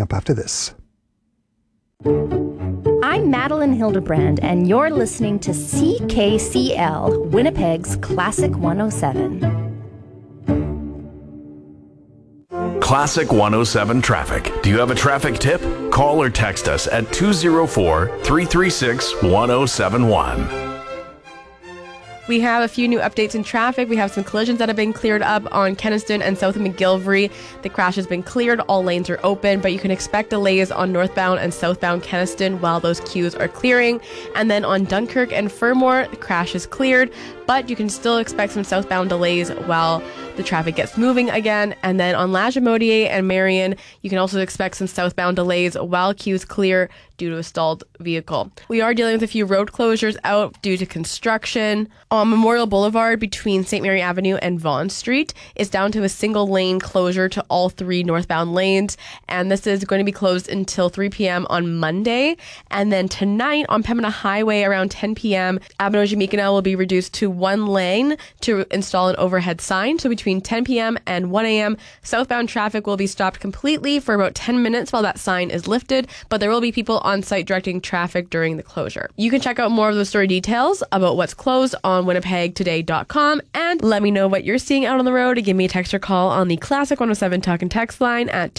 up after this. I'm Madeline Hildebrand, and you're listening to CKCL, Winnipeg's Classic 107. Classic 107 traffic. Do you have a traffic tip? Call or text us at 204-336-1071. We have a few new updates in traffic. We have some collisions that have been cleared up on Kenaston and south of McGillivray. The crash has been cleared. All lanes are open, but you can expect delays on northbound and southbound Kenaston while those queues are clearing. And then on Dunkirk and Fermor, the crash is cleared, but you can still expect some southbound delays while the traffic gets moving again. And then on Lagimodiere and Marion, you can also expect some southbound delays while queues clear due to a stalled vehicle. We are dealing with a few road closures out due to construction. On Memorial Boulevard between St. Mary Avenue and Vaughan Street is down to a single lane closure to all three northbound lanes. And this is going to be closed until 3 p.m. on Monday. And then tonight on Pembina Highway around 10 p.m., Abinogi-Meekinow will be reduced to one lane to install an overhead sign. So between 10 p.m. and 1 a.m., southbound traffic will be stopped completely for about 10 minutes while that sign is lifted, but there will be people on site directing traffic during the closure. You can check out more of the story details about what's closed on winnipegtoday.com, and let me know what you're seeing out on the road. Give me a text or call on the Classic 107 Talk and Text line at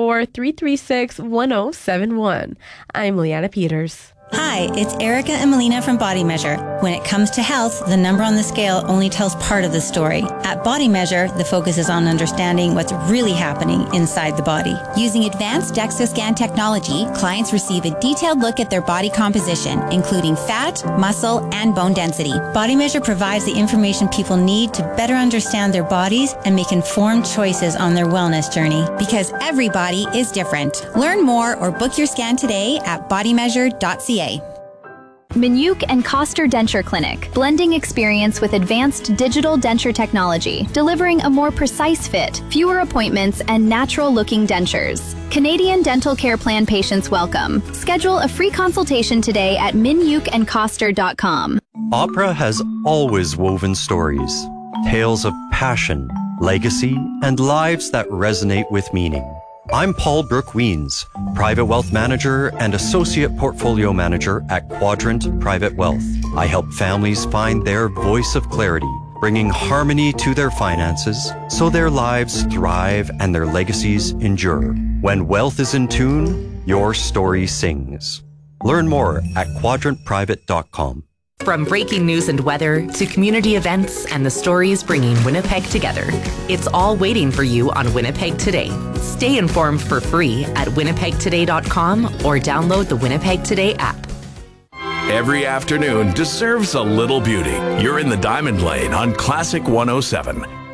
204-336-1071. I'm Leanna Peters. Hi, it's Erica and Melina from Body Measure. When it comes to health, the number on the scale only tells part of the story. At Body Measure, the focus is on understanding what's really happening inside the body. Using advanced DEXA scan technology, clients receive a detailed look at their body composition, including fat, muscle, and bone density. Body Measure provides the information people need to better understand their bodies and make informed choices on their wellness journey. Because every body is different. Learn more or book your scan today at bodymeasure.ca. Minuk and Coster Denture Clinic, blending experience with advanced digital denture technology, delivering a more precise fit, fewer appointments, and natural-looking dentures. Canadian Dental Care Plan patients welcome. Schedule a free consultation today at minukandcoster.com. Opera has always woven stories, tales of passion, legacy, and lives that resonate with meaning. I'm Paul Brooke-Weens, Private Wealth Manager and Associate Portfolio Manager at Quadrant Private Wealth. I help families find their voice of clarity, bringing harmony to their finances so their lives thrive and their legacies endure. When wealth is in tune, your story sings. Learn more at quadrantprivate.com. From breaking news and weather to community events and the stories bringing Winnipeg together, it's all waiting for you on Winnipeg Today. Stay informed for free at winnipegtoday.com or download the Winnipeg Today app. Every afternoon deserves a little beauty. You're in the Diamond Lane on Classic 107.